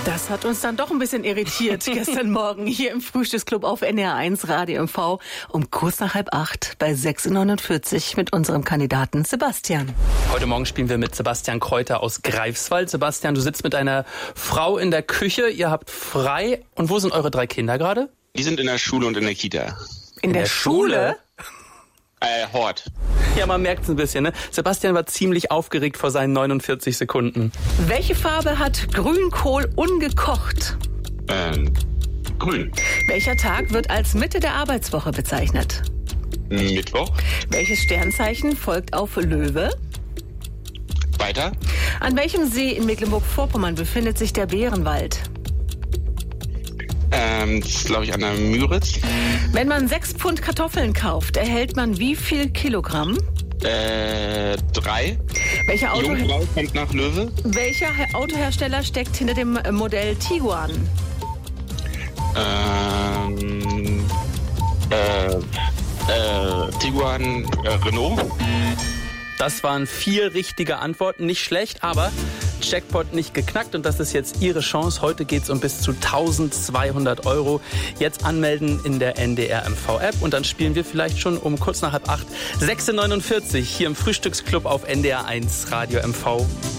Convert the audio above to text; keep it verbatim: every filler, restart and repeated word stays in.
Das hat uns dann doch ein bisschen irritiert gestern Morgen hier im Frühstücksclub auf N D R eins Radio M V um kurz nach halb acht bei sechs Uhr neunundvierzig mit unserem Kandidaten Sebastian. Heute Morgen spielen wir mit Sebastian Kräuter aus Greifswald. Sebastian, du sitzt mit deiner Frau in der Küche, ihr habt frei. Und wo sind eure drei Kinder gerade? Die sind in der Schule und in der Kita. In, in der, der Schule? Schule? Äh, Hort. Ja, man merkt es ein bisschen, ne? Sebastian war ziemlich aufgeregt vor seinen neunundvierzig Sekunden. Welche Farbe hat Grünkohl ungekocht? Ähm, grün. Welcher Tag wird als Mitte der Arbeitswoche bezeichnet? Mittwoch. Welches Sternzeichen folgt auf Löwe? Weiter. An welchem See in Mecklenburg-Vorpommern befindet sich der Bärenwald? Ähm, das ist, glaube ich, an der Müritz. Wenn man sechs Pfund Kartoffeln kauft, erhält man wie viel Kilogramm? Äh, drei. Welcher, Auto Jungfrau kommt nach Löwe. Welcher Autohersteller steckt hinter dem Modell Tiguan? Ähm, äh, äh, Tiguan, äh, Renault. Das waren vier richtige Antworten, nicht schlecht, aber Jackpot nicht geknackt und das ist jetzt Ihre Chance. Heute geht es um bis zu tausendzweihundert Euro. Jetzt anmelden in der N D R M V-App und dann spielen wir vielleicht schon um kurz nach halb acht, sechs Uhr neunundvierzig hier im Frühstücksclub auf N D R eins Radio M V.